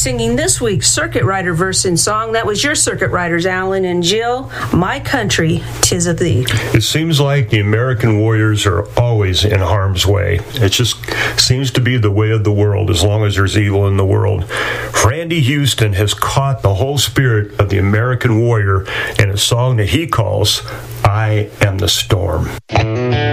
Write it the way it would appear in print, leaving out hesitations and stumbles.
singing this week's Circuit Rider verse and song. That was your Circuit Riders, Alan and Jill. My Country, 'Tis of Thee. It seems like the American warriors are always in harm's way. It just seems to be the way of the world as long as there's evil in the world. Randy Houston has caught the whole spirit of the American warrior in a song that he calls I Am the Storm.